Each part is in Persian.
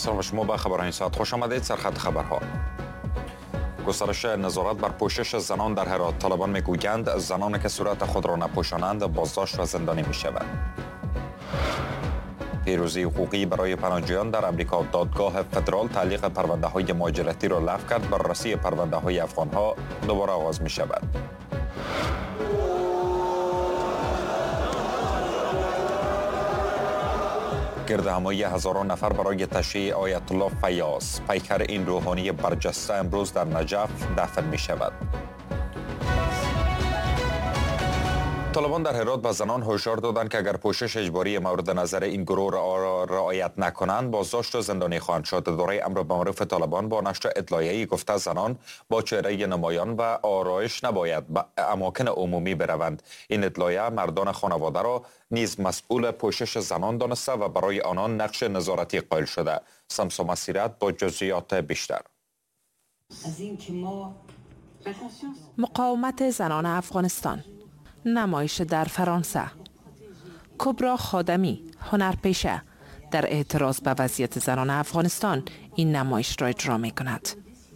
سلام شما به خبرهای این ساعت خوش آمدید. سرخط خبرها: گسترش نظارت بر پوشش زنان در هرات. طالبان میگویند زنانی که صورت خود را نپوشانند بازداشت و زندانی می شود. پیروزی حقوقی برای پناهجویان در امریکا. دادگاه فدرال تعلیق پرونده های مهاجرتی را لغو کرد. بررسی پرونده های افغان ها دوباره آغاز می شود. گرد همایی هزاران نفر برای تشییع آیت الله فیاض. پیکر این روحانی برجسته امروز در نجف دفن می شود. طالبان در هرات به زنان هشدار دادند که اگر پوشش اجباری مورد نظر این گروه را رعایت نکنند بازداشت و زندانی خواهند شد. اداره امر بالمعروف طالبان با نشر اطلاعیه‌ای گفته زنان با چهره نمایان و آرایش نباید به اماکن عمومی بروند. این اطلاعیه مردان خانواده را نیز مسئول پوشش زنان دانسته و برای آنان نقش نظارتی قائل شده. سمسو مسیرت با جزئیات بیشتر. مقاومت زنان افغانستان. نمایش در فرانسه. کبرا خادمی، هنرپیشه، در اعتراض به وضعیت زنان افغانستان این نمایش را اجرا می کند.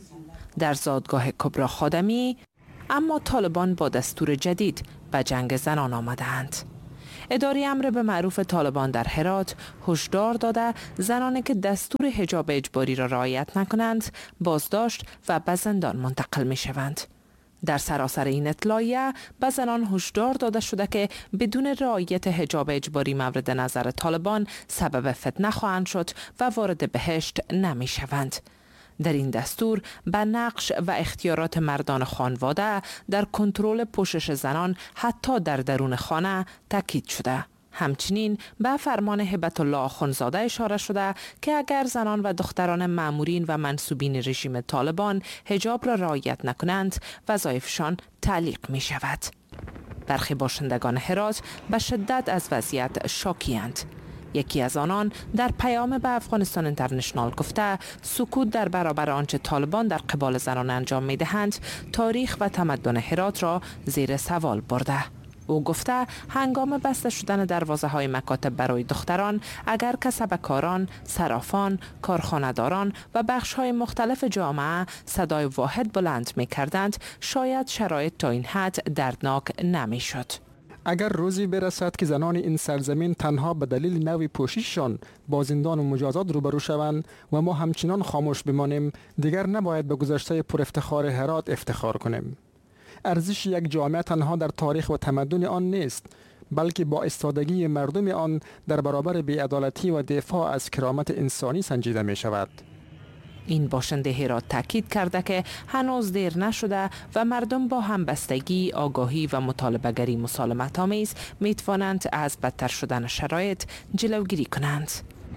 در زادگاه کبرا خادمی اما طالبان با دستور جدید به جنگ زنان آمدند. اداره امر به معروف طالبان در هرات هشدار داده زنانی که دستور حجاب اجباری را رعایت نکنند بازداشت و به زندان منتقل می شوند. در سراسر این اطلاعیه به زنان هشدار داده شده که بدون رعایت حجاب اجباری مورد نظر طالبان سبب فتنه خواهند شد و وارد بهشت نمی شوند. در این دستور به نقش و اختیارات مردان خانواده در کنترل پوشش زنان حتی در درون خانه تاکید شده. همچنین به فرمان هبت الله آخوندزاده اشاره شده که اگر زنان و دختران مامورین و منصوبین رژیم طالبان حجاب را رعایت نکنند وظایفشان تعلیق می شود. برخی باشندگان هرات به شدت از وضعیت شاکی‌اند. یکی از آنان در پیام به افغانستان اینترنشنال گفته سکوت در برابر آنچه طالبان در قبال زنان انجام می دهند تاریخ و تمدن هرات را زیر سوال برده. او گفته هنگام بسته شدن دروازه های مکاتب برای دختران اگر کسبکاران، صرافان، کارخانه‌داران و بخش های مختلف جامعه صدای واحد بلند می کردند شاید شرایط تا این حد دردناک نمی شد. اگر روزی برسد که زنان این سرزمین تنها به دلیل نوع پوشششان با زندان و مجازات روبرو شوند و ما همچنان خاموش بمانیم دیگر نباید به گذشته پر افتخار هرات افتخار کنیم. ارزش یک جامعه تنها در تاریخ و تمدن آن نیست بلکه با ایستادگی مردم آن در برابر بی‌عدالتی و دفاع از کرامت انسانی سنجیده می شود. این باشنده هرات تاکید کرده که هنوز دیر نشده و مردم با همبستگی، آگاهی و مطالبه‌گری مسالمت آمیز می توانند از بدتر شدن شرایط جلوگیری کنند.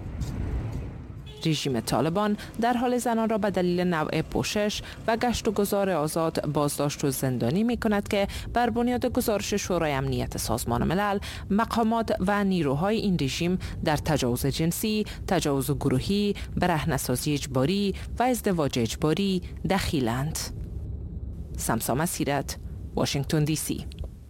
رژیم طالبان در حال زنان را به دلیل نوع پوشش و گشت و گذار آزاد بازداشت و زندانی می کند که بر بنیاد گزارش شورای امنیت سازمان ملل مقامات و نیروهای این رژیم در تجاوز جنسی، تجاوز گروهی، برهنه‌سازی اجباری و ازدواج اجباری دخیلند. سمسو مسیرت، واشنگتن دی سی.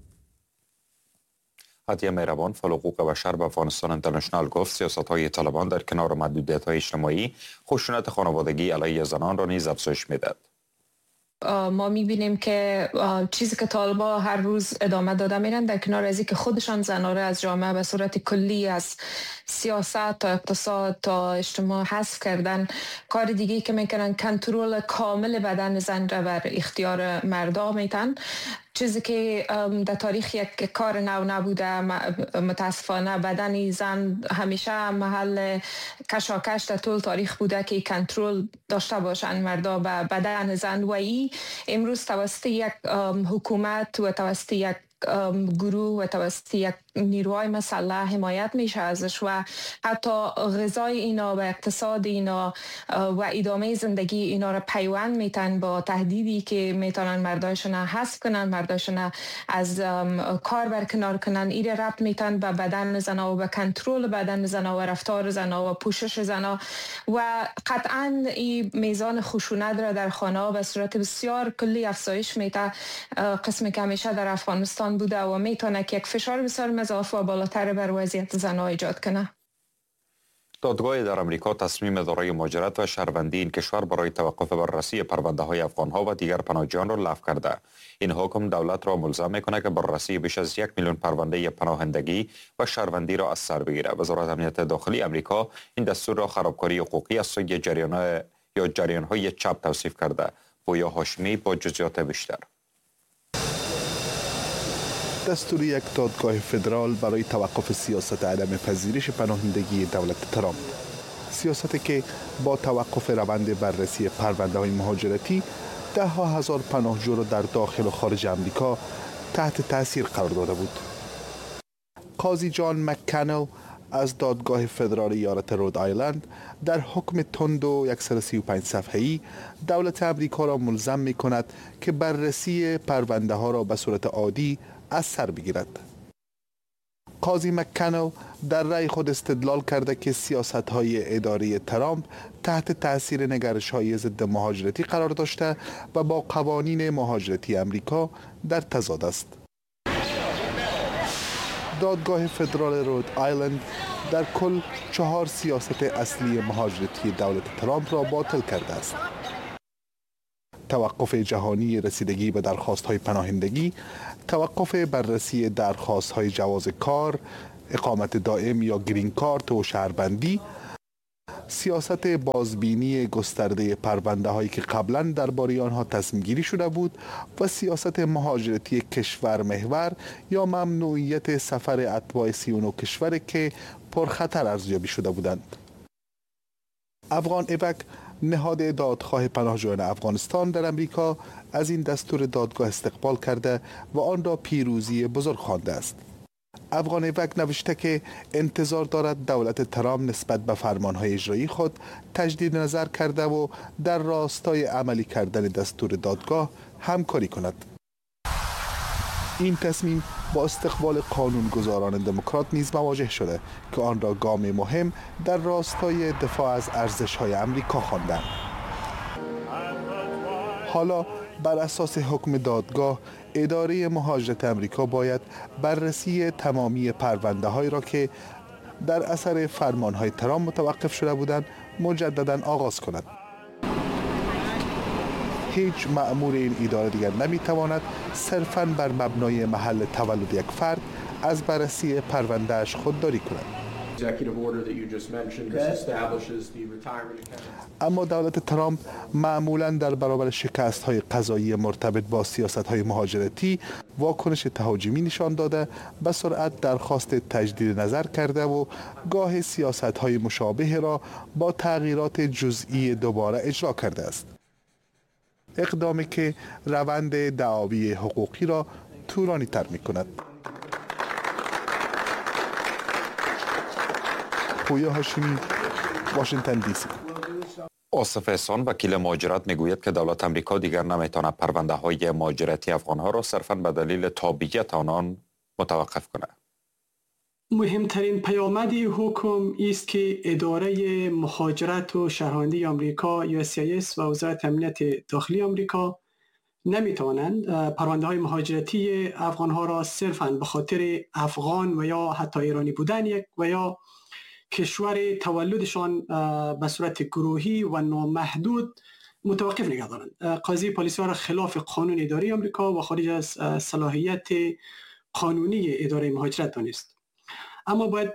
هدیه مهربان فعال حقوق بشر به افغانستان اینترنشنال گفت سیاست‌های طالبان در کنار محدودیت‌های اجتماعی خشونت خانوادگی علیه زنان را نیز افزایش می‌دهد. ما می‌بینیم که چیزی که طالبان هر روز ادامه داده میرن در کنار از اینکه خودشان زنان را از جامعه به صورت کلی از سیاست تا اقتصاد تا اجتماع حذف کردن، کار دیگه‌ای که میکنن کنترل کامل بدن زن را بر اختیار مردم میتن، چیزی که در تاریخ یک کار نو نبوده. متاسفانه بدن زن همیشه محل کشاکش در طول تاریخ بوده که کنترل داشته باشند مردا به بدن زن و ای امروز توسط یک حکومت و توسط یک گروه و توسط یک نیروهای مسلح حمایت میشه ازش و حتی غذای اینا و اقتصاد اینا و ادامه زندگی اینا را پیوند میتن با تهدیدی که میتونن مرداشون حذف کنن، مرداشون از کار برکنار کنن. ایره ربط میتن به بدن زنا و به کنترل بدن زنا و رفتار زنا و پوشش زنا و قطعا این میزان خشونت را در خانه به صورت بسیار کلی افزایش میده. قسمی که همیشه در افغانستان بوده و میتونه که یک فشار بسیار مضاعف و بالاتر بر وضعیت زنها ایجاد کنه. دادگاه در امریکا تصمیم اداره مهاجرت و شهروندی این کشور برای توقف بررسی پرونده های افغانها و دیگر پناهجویان را لغو کرده. این حکم دولت را ملزم می‌کند که بررسی بیش از 1 میلیون پرونده پناهندگی و شهروندی را از سر بگیرد. وزارت امنیت داخلی امریکا این دستور را خرابکاری حقوقی از سوی جریان‌های چپ توصیف کرده. پویا هاشمی با جزئیات بیشتر. دستور یک دادگاه فدرال برای توقف سیاست عدم پذیرش پناهندگی دولت ترامپ، سیاستی که با توقف روند بررسی پرونده های مهاجرتی ده ها هزار پناهجو را در داخل و خارج امریکا تحت تاثیر قرار داده بود. قاضی جان مک‌کنل از دادگاه فدرال ایالت رود آیلند در حکم تند و 135 صفحه‌ای دولت امریکا را ملزم می‌کند که بررسی پرونده ها را به صورت عادی از سر بگیرد. قاضی مک‌کنل در رأی خود استدلال کرده که سیاست‌های اداری ترامپ تحت تاثیر نگرش‌های ضد مهاجرتی قرار داشته و با قوانین مهاجرتی امریکا در تضاد است. دادگاه فدرال رود آیلند در کل 4 سیاست اصلی مهاجرتی دولت ترامپ را باطل کرده است. توقف جهانی رسیدگی به درخواست‌های پناهندگی، توقف بررسی درخواست‌های جواز کار، اقامت دائم یا گرین کارت و شهروندی، سیاست بازبینی گسترده پرونده‌هایی که قبلا درباره آنها تصمیم گیری شده بود و سیاست مهاجرتی کشور محور یا ممنوعیت سفر اتباع 39 کشور که پرخطر ارزیابی شده بودند. افغان ایوک، نهاد دادخواه پناهجویان افغانستان در امریکا، از این دستور دادگاه استقبال کرده و آن را پیروزی بزرگ خوانده است. افغان ایوک نوشته که انتظار دارد دولت ترامپ نسبت به فرمانهای اجرایی خود تجدید نظر کرده و در راستای عملی کردن دستور دادگاه همکاری کند. این تصمیم با استقبال قانونگذاران دموکرات نیز مواجه شده که آن را گام مهم در راستای دفاع از ارزش‌های امریکا خواندند. حالا بر اساس حکم دادگاه، اداره مهاجرت امریکا باید بررسی تمامی پرونده‌هایی را که در اثر فرمان‌های ترامپ متوقف شده بودند مجدداً آغاز کند. هیچ مأمور این اداره دیگر نمیتواند صرفاً بر مبنای محل تولد یک فرد از بررسی پروندهش خودداری کند. اما دولت ترامپ معمولاً در برابر شکست‌های قضایی مرتبط با سیاست‌های مهاجرتی واکنش تهاجمی نشان داده، به سرعت درخواست تجدید نظر کرده و گاه سیاست‌های مشابه را با تغییرات جزئی دوباره اجرا کرده است. اقدامی که روند دعاوی حقوقی را طولانی تر می کند. پویا هاشمی، واشنگتن دی سی. آصف احسان، وکیل مهاجرت، میگوید که دولت امریکا دیگر نمیتواند پرونده های مهاجرتی افغانها را صرفاً به دلیل تابعیت آنان متوقف کند. مهمترین پیامد حکم است که اداره مهاجرت و شهروندی آمریکا USCIS و وزارت امنیت داخلی آمریکا نمیتوانند پرونده های مهاجرتی افغان ها را صرفاً به خاطر افغان و یا حتی ایرانی بودن و یا کشور تولدشان به صورت گروهی و نامحدود متوقف نگه دارند. قاضی پالیسی را خلاف قانون اداری آمریکا و خارج از صلاحیت قانونی اداره مهاجرت دانست. اما باید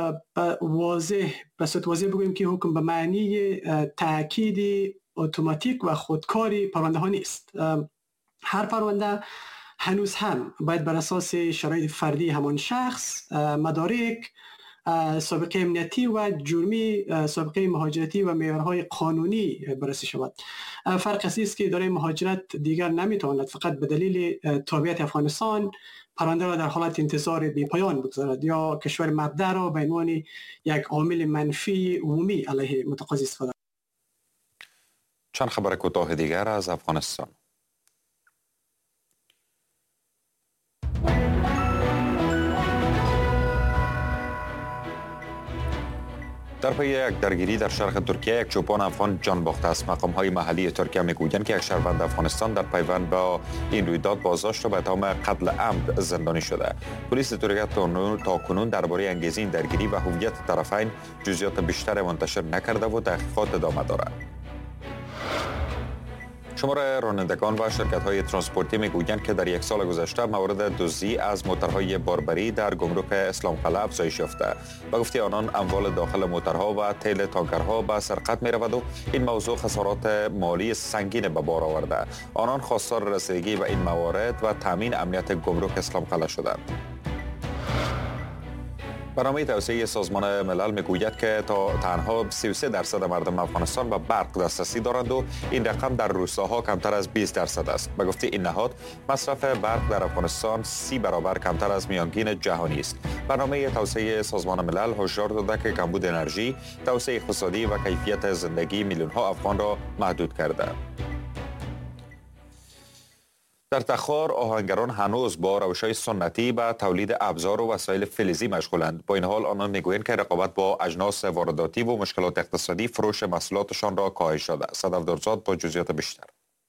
به صورت واضح بگوییم که حکم به معنی تأکید اتوماتیک و خودکاری پرونده ها نیست. هر پرونده هنوز هم باید بر اساس شرایط فردی همان شخص، مدارک، سابقه امنیتی و جرمی، سابقه مهاجرتی و معیارهای قانونی بررسی شود. فرق است که اداره مهاجرت دیگر نمیتواند فقط به دلیل تابعیت افغانستان پرونده را در حالت انتظار بی پایان بگذارد یا کشور مبدأ را به عنوان یک عامل منفی عمومی علیه متقاضی استفاده. چند خبر کوتاه دیگر از افغانستان. در پی یک درگیری در شرق ترکیه یک چوپان افغان جان باخته است. مقام‌های محلی ترکیه میگویند که یک شهروند افغانستان در پیوند با این رویداد بازداشت و به تهم قتل عمد زندانی شده. پلیس ترکیه تا کنون درباره انگیزه این درگیری و هویت طرفین جزئیات بیشتر منتشر نکرده و تحقیقات ادامه دارد. شمار رانندگان و شرکت‌های ترانسپورتی میگویند که در یک سال گذشته مورد دزدی از موترهای باربری در گمرک اسلام قلعه افزایش یافته. به گفته آنان اموال داخل موترها و تیل تانکرها به سرقت می‌رود و این موضوع خسارات مالی سنگین به بار آورده. آنان خواستار رسیدگی به این موارد و تامین امنیت گمرک اسلام قلعه شدند. برنامه توسعه سازمان ملل میگوید که تنها 33% مردم افغانستان به برق دسترسی دارند و این رقم در روستاها کمتر از 20% است. به گفته این نهاد مصرف برق در افغانستان 30 برابر کمتر از میانگین جهانی است. برنامه توسعه سازمان ملل هشدار داده که کمبود انرژی، توسعه اقتصادی و کیفیت زندگی میلیون‌ها افغان را محدود کرده. در تخار آهنگران هنوز با روش‌های سنتی به تولید ابزار و وسایل فلزی مشغولند. با این حال آنان میگویند که رقابت با اجناس وارداتی و مشکلات اقتصادی فروش محصولاتشان را کاهش داده. صدف درزاد با جزئیات بیشتر.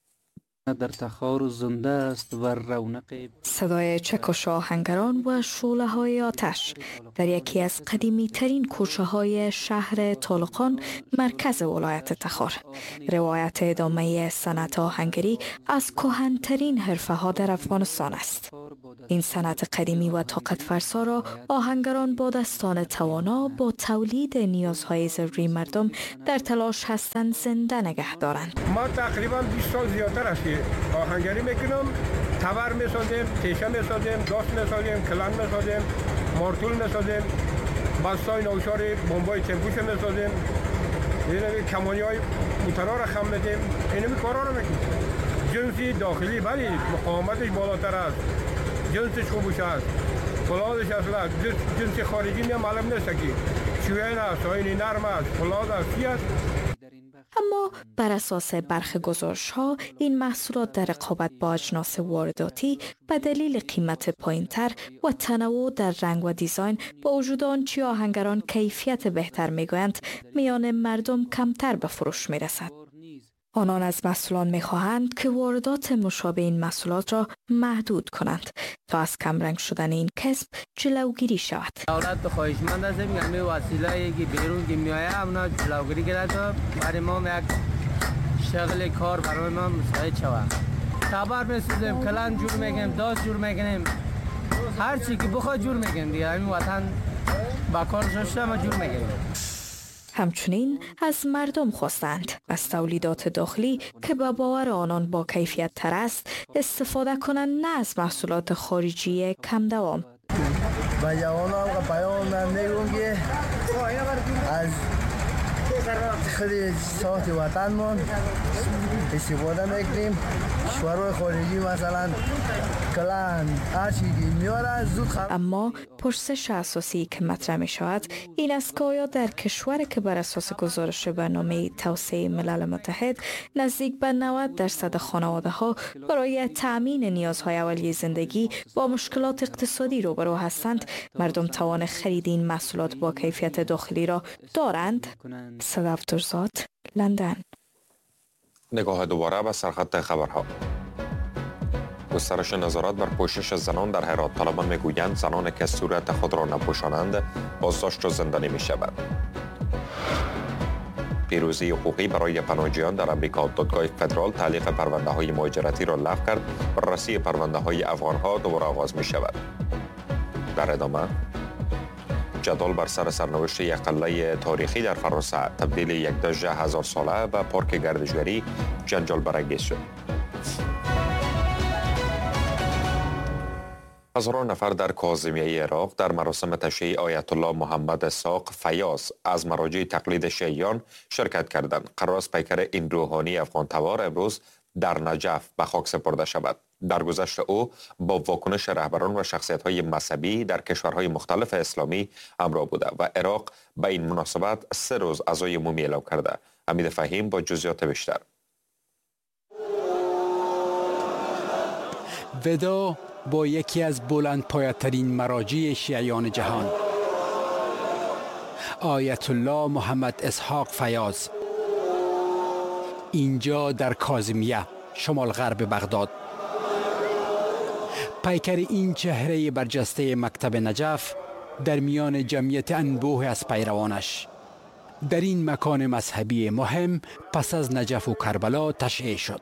در تخار زنده است و رونق صدای چکش آهنگران و شعله های آتش در یکی از قدیمی ترین کوچه های شهر طالقان مرکز ولایت تخار. روایت ادامه صنعت آهنگری از کهن‌ترین حرفه ها در افغانستان است. این صنعت قدیمی و طاقت فرسا را آهنگران با دستان توانا با تولید نیازهای ضروری مردم در تلاش هستند زنده نگه دارند. ما تقریبا 20 سال زیادتر هستی آهنگری میکنم. تبر میسازیم، تیشه میسازیم، داست میسازیم، کلن میسازیم، مارتول میسازیم، بستای نوشار بمبای تمپوش میسازیم، اینمی کمانی های موترها را خم میدیم. اینمی کارها را میکنیم. جنسی داخلی ولی مقاومتش بالاتر است، جنسش خوبش است، فلادش اصلا جنس خارجی میم معلوم نیست که شوین است، آینی نرم است، فلاد است، چی است. اما بر اساس برخی گزارش‌ها این محصولات در رقابت با اجناس وارداتی به دلیل قیمت پایین‌تر و تنوع در رنگ و دیزاین با وجود آنچه آهنگران کیفیت بهتر می‌گویند میان مردم کمتر به فروش می‌رسد. آنان از محصولان می‌خواهند که واردات مشابه این محصولات را محدود کنند تا از کمرنگ شدن این کسب جلوگیری شود. دولت خواهشمند است که همه وسیله‌ای که بیرون که می‌آید اونا جلوگیری کنند تا برای ما یک شغل کار برای ما مساعد شود. تبر می‌سازیم، کلان جور می‌کنیم، داست جور می‌کنیم، هر چی که بخواد جور می‌کنیم دیگه. همین وطن با کار شده ما جور می‌کنیم. همچنین از مردم خواستند از تولیدات داخلی که به باور آنان با کیفیت تر است استفاده کنند، نه از محصولات خارجی کم دوام. و جوانان که پیام میگم که از خیلی ساخت وطنمون استفاده میکنیم. کشورهای خارجی مثلا کلان هر چیزی میاره زود اما پرسش اساسی که مطرح می شود این است که آیا در کشوری که بر اساس گزارش برنامه توسعه ملل متحد نزدیک به 90% خانواده ها برای تأمین نیازهای اولیه زندگی با مشکلات اقتصادی روبرو هستند، مردم توان خرید این محصولات با کیفیت داخلی را دارند؟ صدف درزاد، لندن. نگاه دوباره به سرخط خبرها. گسترش نظارت بر پوشش زنان در هرات. طالبان میگویند زنان که صورت خود را نپوشانند بازداشت و زندانی می شود. پیروزی حقوقی برای پناهجویان در امریکا. دادگاه فدرال تعلیق پرونده های مهاجرتی را لغو کرد. بررسی پرونده های افغان ها دوباره آغاز می شود. در ادامه جدال بر سر سرنوشت یک قلعه تاریخی در فرانسه. تبدیل یک دژ 1000 ساله به پارک گردشگری جنجال برانگیز شد. هزاران نفر در کاظمیه عراق در مراسم تشییع آیت الله محمد اسحاق فیاض از مراجع تقلید شیعیان شرکت کردند. قرار است پیکر این روحانی افغان تبار امروز در نجف به خاک سپرده شود. درگذشت او با واکنش رهبران و شخصیت‌های مذهبی در کشورهای مختلف اسلامی همراه بوده و عراق به این مناسبت 3 روز عزای عمومی اعلام کرده. حمید فهیم با جزئیات بیشتر. ودا با یکی از بلندپایه‌ترین مراجع شیعیان جهان. آیت الله محمد اسحاق فیاض، اینجا در کاظمیه شمال غرب بغداد. پیکر این چهره برجسته مکتب نجف در میان جمعیت انبوه از پیروانش در این مکان مذهبی مهم پس از نجف و کربلا تشییع شد.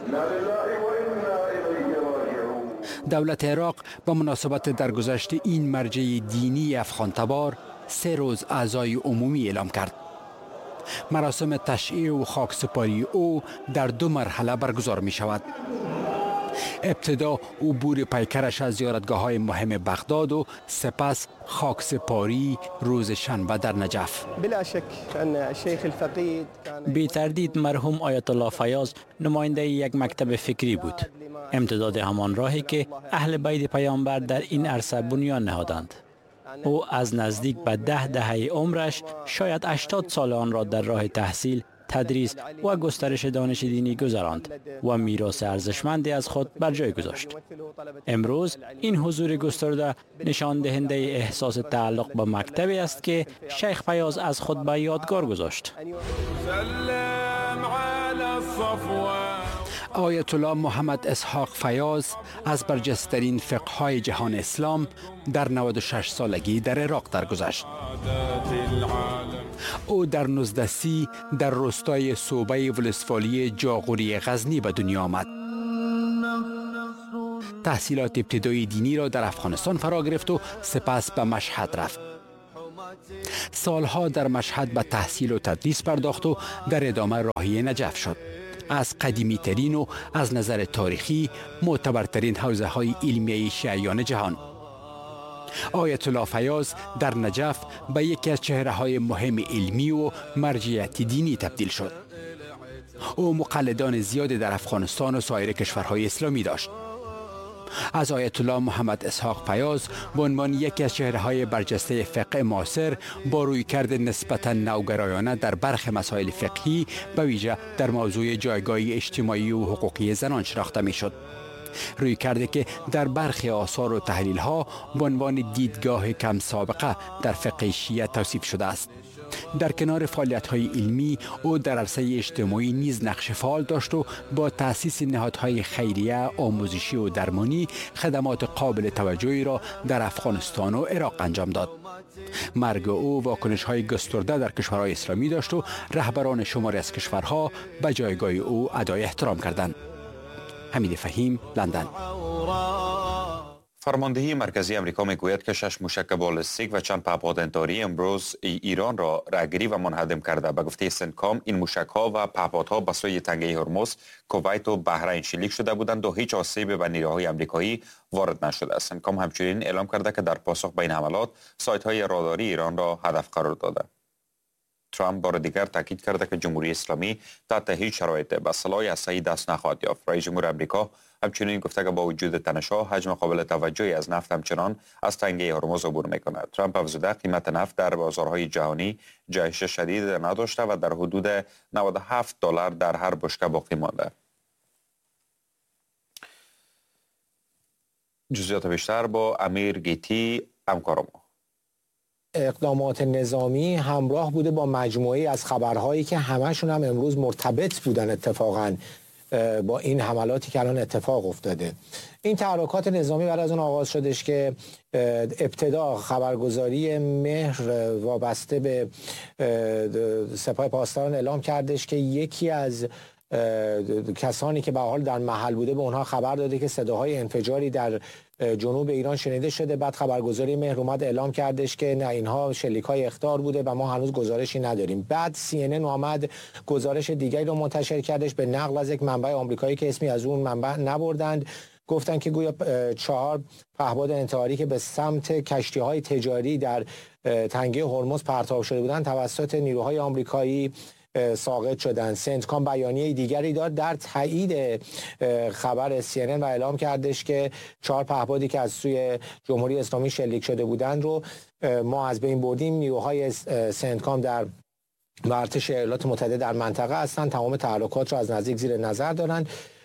دولت عراق به مناسبت درگذشت این مرجع دینی افغان‌تبار 3 روز عزای عمومی اعلام کرد. مراسم تشییع و خاکسپاری او در 2 مرحله برگزار می شود. ابتدا عبور پیکرش از زیارتگاه‌های مهم بغداد و سپس خاکسپاری روز شنبه در نجف. بلا شک ان الشیخ الفقید بی تردید مرحوم آیت الله فیاض نماینده یک مکتب فکری بود. امتداد همان راهی که اهل بیت پیامبر در این عرصه بنیان نهادند. او از نزدیک به 10 دهه عمرش شاید 80 سال آن را در راه تحصیل، تدریس و گسترش دانش دینی گذراند و میراث ارزشمندی از خود بر جای گذاشت. امروز این حضور گسترده نشان دهنده احساس تعلق به مکتبی است که شیخ فیاض از خود به یادگار گذاشت. آیت الله محمد اسحاق فیاض از برجسته‌ترین فقهای جهان اسلام در 96 سالگی در عراق درگذشت. او در 1930 در روستای صوبه ولسوالی جاغوری غزنی به دنیا آمد. تحصیلات ابتدایی دینی را در افغانستان فرا گرفت و سپس به مشهد رفت. سالها در مشهد به تحصیل و تدریس پرداخت و در ادامه راهی نجف شد. از قدیمی ترین و از نظر تاریخی معتبرترین حوزه های علمیه شیعیان جهان. آیت الله فیاض در نجف به یکی از چهره های مهم علمی و مرجعیت دینی تبدیل شد. او مقلدان زیادی در افغانستان و سایر کشورهای اسلامی داشت. از آیت الله محمد اسحاق فیاض به عنوان یکی از چهره‌های برجسته فقه معاصر با رویکرد نسبتاً نوگرایانه در برخی مسائل فقهی به ویژه در موضوع جایگاه اجتماعی و حقوقی زنان شناخته می‌شد. رویکردی که در برخی آثار و تحلیل‌ها به عنوان دیدگاه کم سابقه در فقه شیعه توصیف شده است. در کنار فعالیت‌های علمی او در عرصه اجتماعی نیز نقش فعال داشت و با تأسیس نهادهای خیریه، آموزشی و درمانی خدمات قابل توجهی را در افغانستان و عراق انجام داد. مرگ او واکنش‌های گسترده در کشورهای اسلامی داشت و رهبران شماری از کشورها به جایگاه او ادای احترام کردند. حمید فهیم، لندن. فرماندهی مرکزی امریکا میگوید که 6 موشک بالستیک و چند پهپادانتاری امروز ایران را رهگیری و منهدم کرده. به گفته سنتکام این موشک‌ها و پهپادها به سوی تنگه هرمز، کویت و بحرین شلیک شده بودند و هیچ آسیبی به نیروهای امریکایی وارد نشده است. سنتکام همچنین اعلام کرده که در پاسخ به این حملات سایت‌های راداری ایران را هدف قرار داده. ترامپ بار دیگر تاکید کرده که جمهوری اسلامی تحت هیچ شرایطی به سلاح هسته‌ای دست نخواهد یافت. رئیس جمهور آمریکا همچنین گفته که با وجود تنش‌ها حجم قابل توجهی از نفت همچنان از تنگه هرمز عبور می‌کند. ترامپ افزوده قیمت نفت در بازارهای جهانی جهش شدید نداشته و در حدود $97 در هر بشکه باقی مانده. جزئیات بیشتر با امیر گیتی همکار ما. اقدامات نظامی همراه بوده با مجموعه از خبرهایی که همشون هم امروز مرتبط بودن اتفاقاً با این حملاتی که الان اتفاق افتاده. این تحرکات نظامی بعد از اون آغاز شدش که ابتدا خبرگزاری مهر وابسته به سپاه پاسداران اعلام کردش که یکی از کسانی که به حال در محل بوده به اونها خبر داده که صداهای انفجاری در جنوب ایران شنیده شده. بعد خبرگزاری مهر اومد اعلام کردش که نه، اینها شلیک‌های اخطار بوده و ما هنوز گزارشی نداریم. بعد CNN اومد گزارش دیگری رو منتشر کردش به نقل از یک منبع آمریکایی که اسمی از اون منبع نبردند. گفتن که گویا 4 پهپاد انتحاری که به سمت کشتی‌های تجاری در تنگه هرمز پرتاب شده بودند توسط نیروهای آمریکایی ساقط شدند. سنتکام بیانیه دیگری داد در تایید خبر CNN و اعلام کردش که 4 پهپادی که از سوی جمهوری اسلامی شلیک شده بودند رو ما از بین بردیم. نیروهای سنتکام در ارتش ایالات متحده در منطقه هستند، تمام تحرکات را از نزدیک زیر نظر دارند.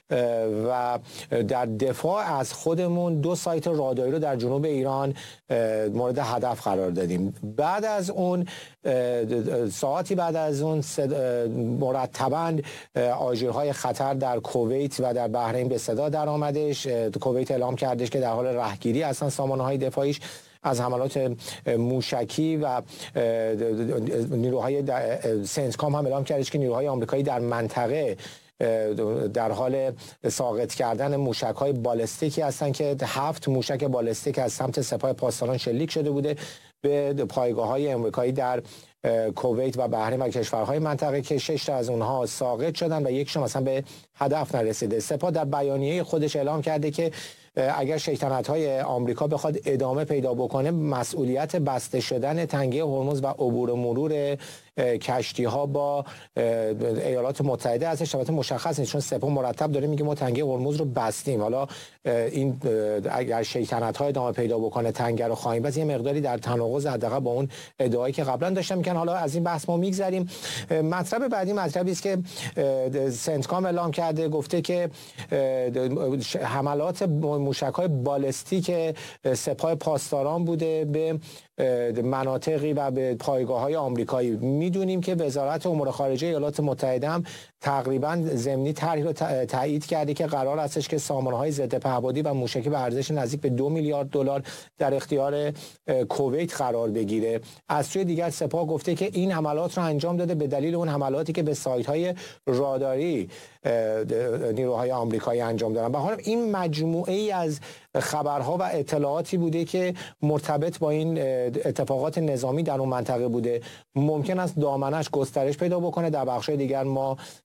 و در دفاع از خودمون 2 سایت راداری رو در جنوب ایران مورد هدف قرار دادیم. بعد از اون ساعتی بعد از اون مرتباً آژیرهای خطر در کویت و در بحرین به صدا در آمدش. کویت اعلام کردش که در حال رهگیری هستن سامانه‌های دفاعیش از حملات موشکی و نیروهای سنتکام هم اعلام کردش که نیروهای آمریکایی در منطقه در حال ساقط کردن موشک‌های بالستیکی هستند که 7 موشک بالستیک از سمت سپاه پاسداران شلیک شده بوده به پایگاه‌های آمریکایی در کویت و بحرین و کشورهای منطقه که 6 تا از اونها ساقط شدن و یکشون مثلا به هدف نرسیده. سپاه در بیانیه خودش اعلام کرده که اگر شیطنت‌های آمریکا بخواد ادامه پیدا بکنه مسئولیت بسته شدن تنگه هرمز و عبور و مرور کشتی‌ها با ایالات متحده ازش البته مشخص نیست، چون سپاه مرتب داره میگه ما تنگه هرمز رو بستیم. حالا این اگر شیطنت‌ها ادامه پیدا بکنه تنگه رو خواهیم بس، یه مقداری در تناقض حداقل با اون ادعایی که قبلا داشتم میگن. حالا از این بحث ما میگذریم. مطلب بعدی مطلبی است که سنتکام اعلام کرده، گفته که حملات موشک‌های بالستیک سپاه پاسداران بوده به مناطقی و به پایگاه‌های آمریکایی. میدونیم که وزارت امور خارجه ایالات متحده هم تقریبا ضمنی طرحی رو تایید کرده که قرار هستش که سامانه‌های ضد پهپادی و موشکی به ارزش نزدیک به 2 میلیارد دلار در اختیار کویت قرار بگیره. از سوی دیگر سپاه گفته که این حملات رو انجام داده به دلیل اون حملاتی که به سایت‌های راداری نیروهای آمریکایی انجام دادن. به هر حال این مجموعه ای از خبرها و اطلاعاتی بوده که مرتبط با این اتفاقات نظامی در اون منطقه بوده. ممکن است دامنش گسترش پیدا بکنه، در بخش‌های دیگر ما